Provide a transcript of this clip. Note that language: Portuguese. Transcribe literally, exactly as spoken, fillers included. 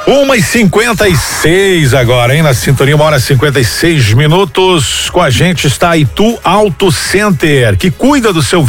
uma e cinquenta e seis agora, hein? Na sintonia, uma hora e cinquenta e seis minutos. Com a gente está a Itu Auto Center, que cuida do seu